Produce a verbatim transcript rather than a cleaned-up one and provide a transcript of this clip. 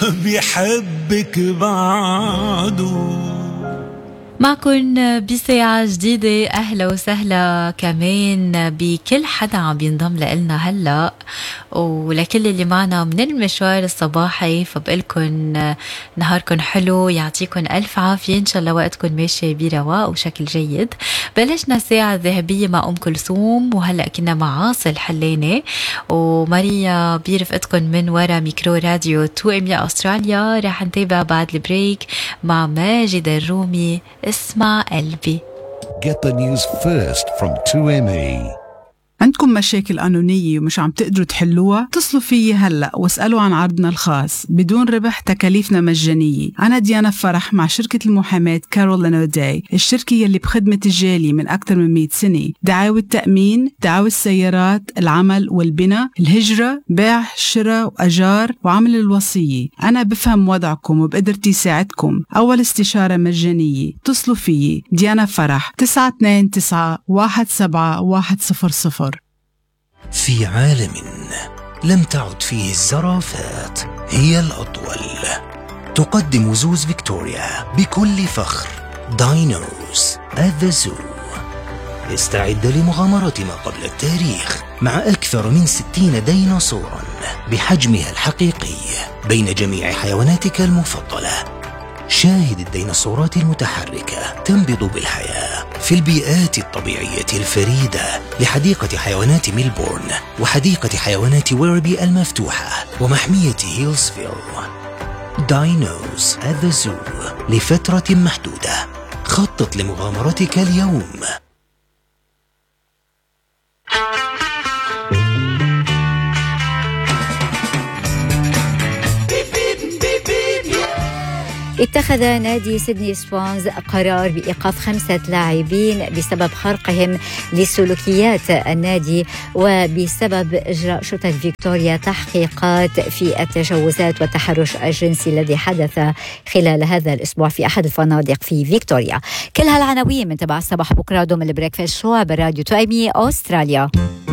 بيحبك بعده. معكن بساعة جديدة، أهلا وسهلا كمان بكل حدا عم بينضم لنا هلأ، ولكل اللي معنا من المشوار الصباحي. فبقلكن نهاركن حلو، يعطيكن ألف عافية، إن شاء الله وقتكن ماشي برواق وشكل جيد. بلشنا الساعة الذهبية مع أم كلثوم، وهلأ كنا مع عاصل حلاني وماريا برفقتكن من ورا ميكرو راديو تو ام اي أستراليا. راح نتابع بعد البريك مع ماجد الرومي، اسمع قلبي. Get the news first from تو إم إي. عندكم مشاكل قانونية ومش عم تقدروا تحلوها؟ اتصلوا فيي هلأ واسألوا عن عرضنا الخاص بدون ربح، تكاليفنا مجانية. أنا ديانا فرح مع شركة المحاماة كارول أوداي، الشركة يلي بخدمة الجالي من أكثر من مئة سنة. دعاوى التأمين، دعاوى السيارات، العمل والبناء، الهجرة، بيع، شراء وأجار، وعمل الوصية. أنا بفهم وضعكم وبقدرتي ساعدكم. أول استشارة مجانية. اتصلوا فيي ديانا فرح تسعة اثنين تسعة واحد سبعة واحد صفر صفر. في عالم لم تعد فيه الزرافات هي الأطول، تقدم زوز فيكتوريا بكل فخر داينوز at the zoo. استعد لمغامرة ما قبل التاريخ مع أكثر من ستين ديناصورا بحجمها الحقيقي بين جميع حيواناتك المفضلة. شاهد الديناصورات المتحركة تنبض بالحياة في البيئات الطبيعية الفريدة لحديقة حيوانات ميلبورن وحديقة حيوانات ويربي المفتوحة ومحمية هيلسفيل. داينوز at the zoo لفترة محدودة. خطط لمغامرتك اليوم. اتخذ نادي سيدني سوانز قرار بإيقاف خمسة لاعبين بسبب خرقهم لسلوكيات النادي وبسبب إجراء شرطة فيكتوريا تحقيقات في التجاوزات والتحرش الجنسي الذي حدث خلال هذا الأسبوع في أحد الفنادق في فيكتوريا. كل هالعناوين من تبع الصباح بكرة ضمن البريكفاست شو براديو تو إم إي أستراليا.